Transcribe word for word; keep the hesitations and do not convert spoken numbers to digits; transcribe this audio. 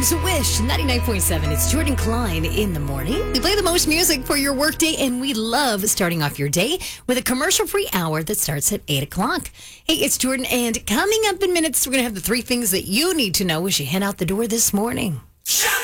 It's a Wish ninety-nine point seven. It's Jordan Klein in the morning. We play the most music for your workday, and we love starting off your day with a commercial-free hour that starts at eight o'clock. Hey, it's Jordan, and coming up in minutes, we're going to have the three things that you need to know as you head out the door this morning. Shut